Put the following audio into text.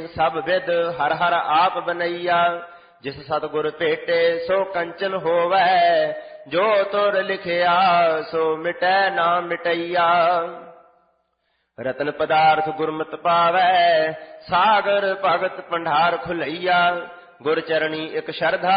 ਸਭ with her ਹਰ ਆਪ ਬਨਈਆ। ਜਿਸ ਸਤਿਗੁਰ ਭੇਟੇ ਸੋ ਕੰਚਨ ਹੋਵੈ, ਜੋ ਤੁਰ ਲਿਖਿਆ ਸੋ ਮਿਟੈ ਨਾ ਮਿਟਈਆ। ਰਤਨ ਪਦਾਰਥ ਗੁਰਮਤਿ ਪਾਵੈ, ਸਾਗਰ ਭਗਤ ਭੰਡਾਰ ਖੁਲਈਆ। ਗੁਰ ਚਰਣੀ ਇਕ ਸ਼ਰਧਾ